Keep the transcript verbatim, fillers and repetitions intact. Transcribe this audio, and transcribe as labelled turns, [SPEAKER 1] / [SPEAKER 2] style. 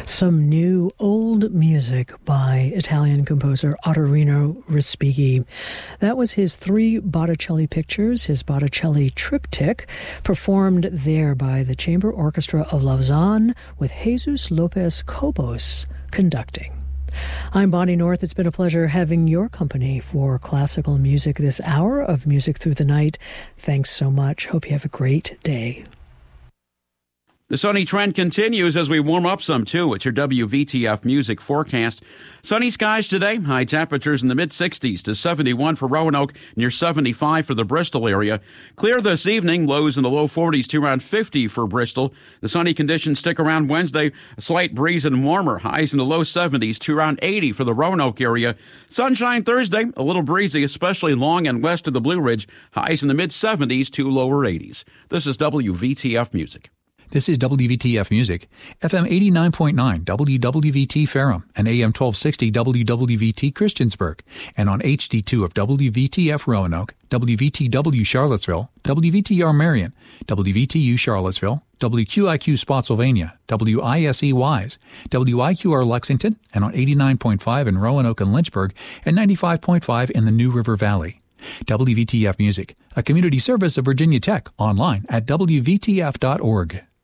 [SPEAKER 1] Some new old music by Italian composer Ottorino Respighi. That was his three Botticelli pictures, his Botticelli triptych, performed there by the Chamber Orchestra of Lausanne with Jesus Lopez Cobos conducting. I'm Bonnie North. It's been a pleasure having your company for classical music this hour of Music Through the Night. Thanks so much. Hope you have a great day.
[SPEAKER 2] The sunny trend continues as we warm up some, too. It's your W V T F music forecast. Sunny skies today. High temperatures in the mid-sixties to seventy-one for Roanoke, near seventy-five for the Bristol area. Clear this evening. Lows in the low forties to around fifty for Bristol. The sunny conditions stick around Wednesday. A slight breeze and warmer. Highs in the low seventies to around eighty for the Roanoke area. Sunshine Thursday. A little breezy, especially long and west of the Blue Ridge. Highs in the mid-seventies to lower eighties. This is W V T F Music.
[SPEAKER 3] This is W V T F Music, F M eighty-nine point nine W W V T Ferrum and A M twelve sixty W W V T Christiansburg, and on H D two of W V T F Roanoke, W V T W Charlottesville, W V T R Marion, W V T U Charlottesville, W Q I Q Spotsylvania, W I S E Wise, W I Q R Lexington, and on eighty-nine point five in Roanoke and Lynchburg, and ninety-five point five in the New River Valley. W V T F Music, a community service of Virginia Tech, online at W V T F dot org.